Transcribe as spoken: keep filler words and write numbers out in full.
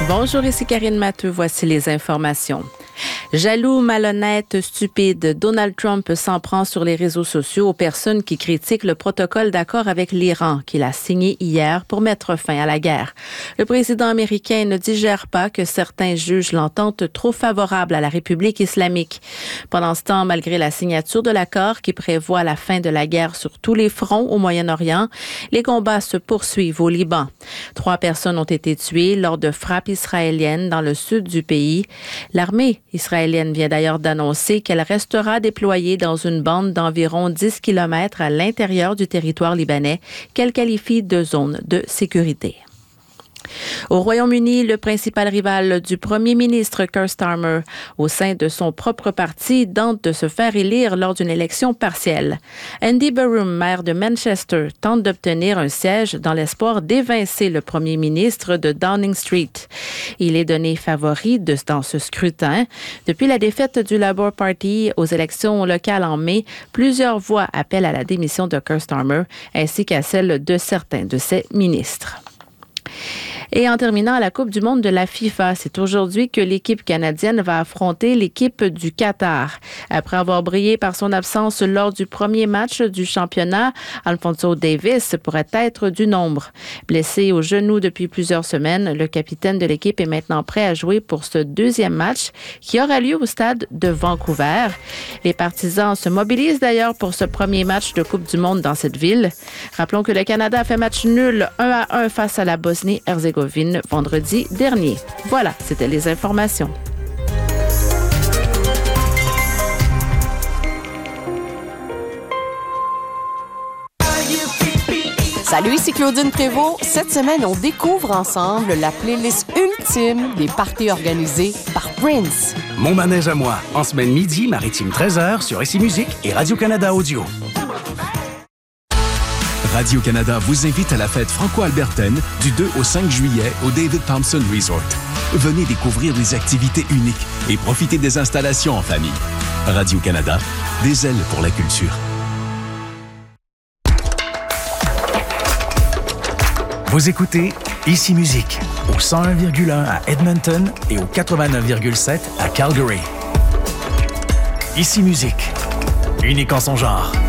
Bonjour, ici Karine Matteux. Voici les informations. Jaloux, malhonnête, stupide, Donald Trump s'en prend sur les réseaux sociaux aux personnes qui critiquent le protocole d'accord avec l'Iran qu'il a signé hier pour mettre fin à la guerre. Le président américain ne digère pas que certains jugent l'entente trop favorable à la République islamique. Pendant ce temps, malgré la signature de l'accord qui prévoit la fin de la guerre sur tous les fronts au Moyen-Orient, les combats se poursuivent au Liban. Trois personnes ont été tuées lors de frappes israéliennes dans le sud du pays. L'armée israélienne vient d'ailleurs d'annoncer qu'elle restera déployée dans une bande d'environ dix kilomètres à l'intérieur du territoire libanais qu'elle qualifie de zone de sécurité. Au Royaume-Uni, le principal rival du premier ministre Keir Starmer au sein de son propre parti tente de se faire élire lors d'une élection partielle. Andy Burnham, maire de Manchester, tente d'obtenir un siège dans l'espoir d'évincer le premier ministre de Downing Street. Il est donné favori de, dans ce scrutin. Depuis la défaite du Labour Party aux élections locales en mai, plusieurs voix appellent à la démission de Keir Starmer ainsi qu'à celle de certains de ses ministres. Et en terminant à la Coupe du monde de la FIFA, c'est aujourd'hui que l'équipe canadienne va affronter l'équipe du Qatar. Après avoir brillé par son absence lors du premier match du championnat, Alphonso Davies pourrait être du nombre. Blessé au genou depuis plusieurs semaines, le capitaine de l'équipe est maintenant prêt à jouer pour ce deuxième match qui aura lieu au stade de Vancouver. Les partisans se mobilisent d'ailleurs pour ce premier match de Coupe du monde dans cette ville. Rappelons que le Canada a fait match nul un à un face à la Bosnie-Herzégovine vendredi dernier. Voilà, c'était les informations. Salut, ici Claudine Prévost. Cette semaine, on découvre ensemble la playlist ultime des parties organisées par Prince. Mon manège à moi, en semaine midi, maritime treize heures sur Ici Musique et Radio-Canada Audio. Radio-Canada vous invite à la fête franco-albertaine du deux au cinq juillet au David Thompson Resort. Venez découvrir des activités uniques et profiter des installations en famille. Radio-Canada, des ailes pour la culture. Vous écoutez Ici Musique au cent un virgule un à Edmonton et au quatre-vingt-neuf virgule sept à Calgary. Ici Musique, unique en son genre.